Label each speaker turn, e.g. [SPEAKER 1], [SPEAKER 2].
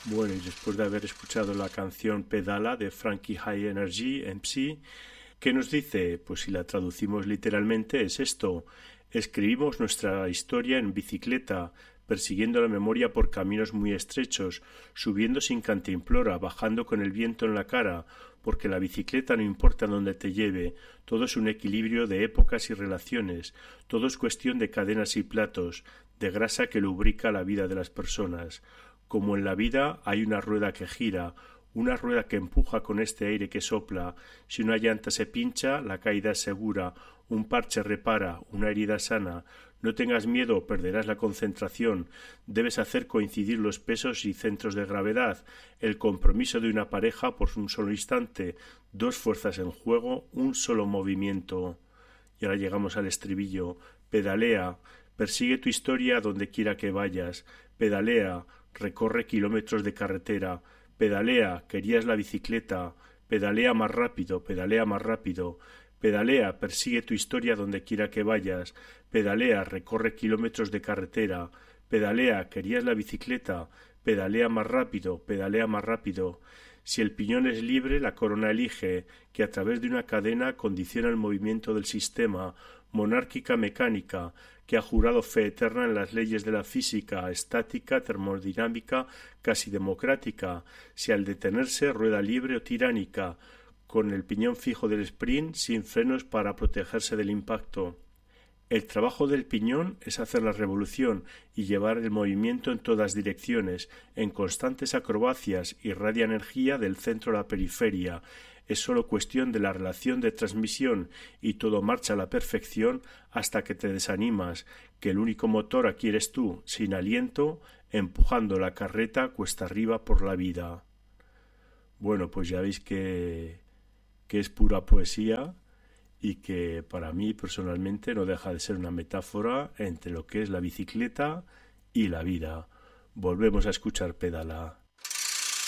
[SPEAKER 1] Bueno, y después de haber escuchado la canción Pedala de Frankie High Energy MC, ¿qué nos dice? Pues si la traducimos literalmente es esto: escribimos nuestra historia en bicicleta, persiguiendo la memoria por caminos muy estrechos, subiendo sin cantimplora, bajando con el viento en la cara, porque la bicicleta no importa dónde te lleve, todo es un equilibrio de épocas y relaciones, todo es cuestión de cadenas y platos, de grasa que lubrica la vida de las personas. Como en la vida hay una rueda que gira, una rueda que empuja con este aire que sopla. Si una llanta se pincha, la caída es segura, un parche repara, una herida sana. No tengas miedo, perderás la concentración. Debes hacer coincidir los pesos y centros de gravedad, el compromiso de una pareja por un solo instante, dos fuerzas en juego, un solo movimiento. Y ahora llegamos al estribillo. Pedalea, persigue tu historia donde quiera que vayas. Pedalea, recorre kilómetros de carretera. Pedalea, querías la bicicleta. Pedalea más rápido, pedalea más rápido. Pedalea, persigue tu historia donde quiera que vayas. Pedalea, recorre kilómetros de carretera. Pedalea, querías la bicicleta. Pedalea más rápido, pedalea más rápido. Si el piñón es libre, la corona elige, que a través de una cadena condiciona el movimiento del sistema, monárquica mecánica, que ha jurado fe eterna en las leyes de la física, estática, termodinámica, casi democrática, si al detenerse rueda libre o tiránica, con el piñón fijo del sprint, sin frenos para protegerse del impacto. El trabajo del piñón es hacer la revolución y llevar el movimiento en todas direcciones, en constantes acrobacias, irradia energía del centro a la periferia. Es sólo cuestión de la relación de transmisión y todo marcha a la perfección hasta que te desanimas, que el único motor aquí eres tú, sin aliento, empujando la carreta cuesta arriba por la vida. Bueno, pues ya veis que es pura poesía y que para mí personalmente no deja de ser una metáfora entre lo que es la bicicleta y la vida. Volvemos a escuchar Pedala.